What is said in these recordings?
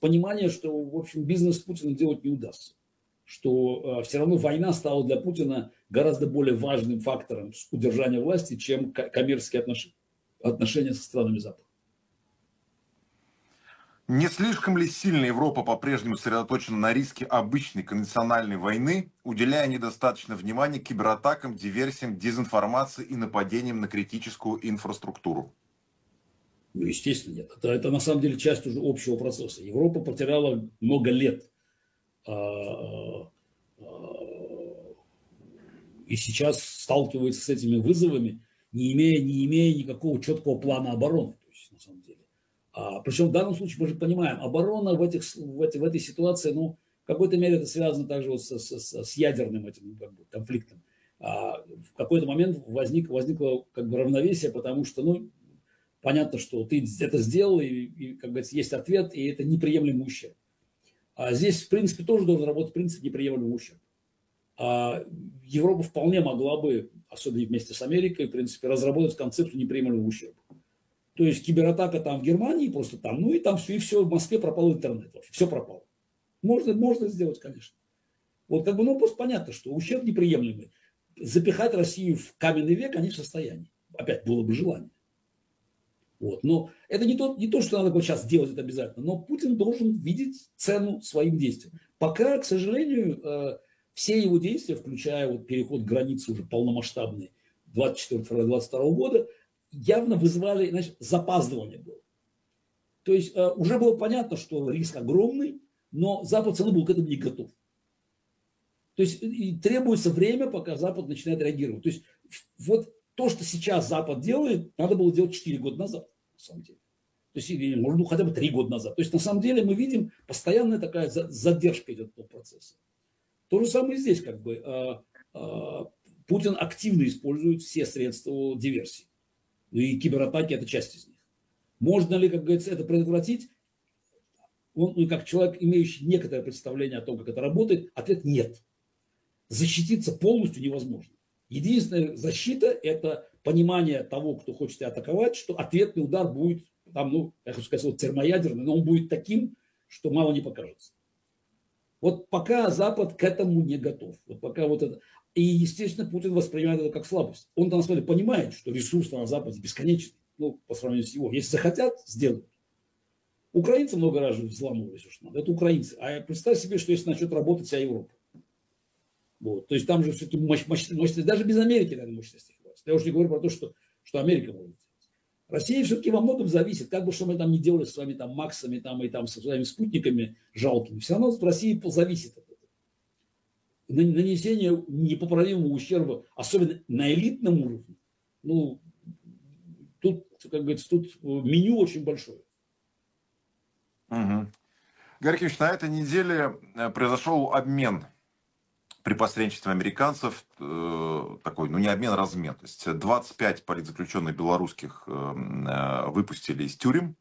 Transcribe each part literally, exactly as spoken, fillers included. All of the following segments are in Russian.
понимание, что, в общем, бизнес Путина делать не удастся. Что э, все равно война стала для Путина гораздо более важным фактором удержания власти, чем коммерческие отношения, отношения со странами Запада. Не слишком ли сильно Европа по-прежнему сосредоточена на риске обычной конвенциональной войны, уделяя недостаточно внимания кибератакам, диверсиям, дезинформации и нападениям на критическую инфраструктуру? Ну, естественно, нет. Это, это на самом деле часть уже общего процесса. Европа потеряла много лет. И сейчас сталкивается с этими вызовами, не имея, не имея никакого четкого плана обороны. То есть, на самом деле. А, причем в данном случае мы же понимаем, оборона в, этих, в, этой, в этой ситуации, ну, в какой-то мере это связано также вот с, с, с ядерным этим как бы, конфликтом. А, в какой-то момент возник, возникло как бы равновесие, потому что, ну, понятно, что ты это сделал, и, и как говорится, есть ответ, и это неприемлемый ущерб. А здесь, в принципе, тоже должен работать принцип неприемлемого ущерба. А Европа вполне могла бы, особенно вместе с Америкой, в принципе, разработать концепцию неприемлемого ущерба. То есть кибератака там в Германии, просто там, ну и там все, и все, в Москве пропал интернет вообще, все пропало. Можно, можно сделать, конечно. Вот как бы, ну, просто понятно, что ущерб неприемлемый. Запихать Россию в каменный век они в состоянии. Опять было бы желание. Вот. Но это не то, не то, что надо вот сейчас делать это обязательно, но Путин должен видеть цену своим действиям. Пока, к сожалению, все его действия, включая вот переход границы уже полномасштабный двадцать четвёртого февраля двадцать второго года, явно вызывали, значит, запаздывание было. То есть э, уже было понятно, что риск огромный, но Запад все равно был к этому не готов. То есть и требуется время, пока Запад начинает реагировать. То есть вот то, что сейчас Запад делает, надо было делать четыре года назад, на самом деле. То есть, или, может, ну, хотя бы три года назад. То есть на самом деле мы видим, постоянная такая задержка идет по процессу. То же самое здесь, как бы. Э, э, Путин активно использует все средства диверсии. И кибератаки – это часть из них. Можно ли, как говорится, это предотвратить? Он, ну, как человек, имеющий некоторое представление о том, как это работает, ответ – нет. Защититься полностью невозможно. Единственная защита – это понимание того, кто хочет тебя атаковать, что ответный удар будет, там, ну, я хочу сказать, вот термоядерный, но он будет таким, что мало не покажется. Вот пока Запад к этому не готов. Вот пока вот это... И, естественно, Путин воспринимает это как слабость. Он, на самом деле, понимает, что ресурс на Западе бесконечный, ну, по сравнению с его. Если захотят, сделают. Украинцы много раз же взламывали все, что надо. Это украинцы. А представь себе, что если начнет работать вся Европа. Вот. То есть там же все-таки мощ, мощ, мощность, даже без Америки, наверное, мощности хватит. Я уже не говорю про то, что, что Америка может делать. Россия все-таки во многом зависит. Как бы что мы там не делали с вами там Максами там, и там, со своими спутниками жалкими, все равно Россия зависит от этого. Нанесение непоправимого ущерба, особенно на элитном уровне, ну, тут, как говорится, тут меню очень большое. Угу. Гарри Кимович, на этой неделе произошел обмен при посредничестве американцев, э, такой, ну не обмен, а размен. То есть двадцать пять политзаключенных белорусских э, выпустили из тюрем,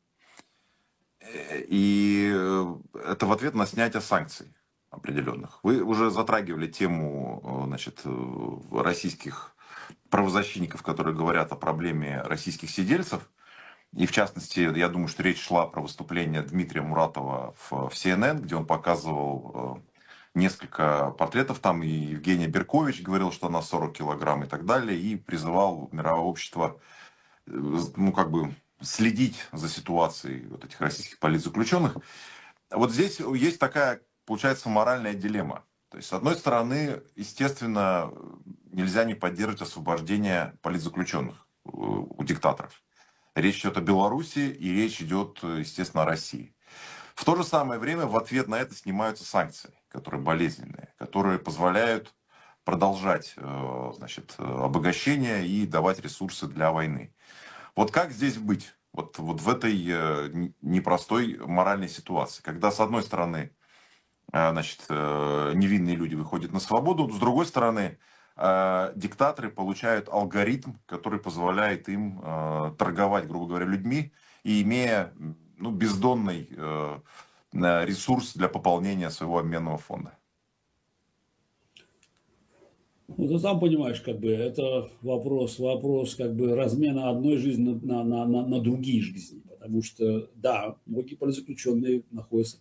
и это в ответ на снятие санкций определенных. Вы уже затрагивали тему, значит, российских правозащитников, которые говорят о проблеме российских сидельцев. И в частности, я думаю, что речь шла про выступление Дмитрия Муратова в, в си эн эн, где он показывал несколько портретов. Там и Евгения Беркович говорил, что она сорок килограмм и так далее. И призывал мировое общество, ну, как бы следить за ситуацией вот этих российских политзаключенных. Вот здесь есть такая, получается, моральная дилемма. То есть, с одной стороны, естественно, нельзя не поддерживать освобождение политзаключенных у диктаторов. Речь идет о Беларуси, и речь идет, естественно, о России. В то же самое время в ответ на это снимаются санкции, которые болезненные, которые позволяют продолжать, значит, обогащение и давать ресурсы для войны. Вот как здесь быть? Вот, вот в этой непростой моральной ситуации, когда, с одной стороны, значит, невинные люди выходят на свободу, с другой стороны, диктаторы получают алгоритм, который позволяет им торговать, грубо говоря, людьми, и имея, ну, бездонный ресурс для пополнения своего обменного фонда. Ну, ты сам понимаешь, как бы, это вопрос, вопрос как бы размена одной жизни на, на, на, на другие жизни. Потому что, да, многие политзаключенные находятся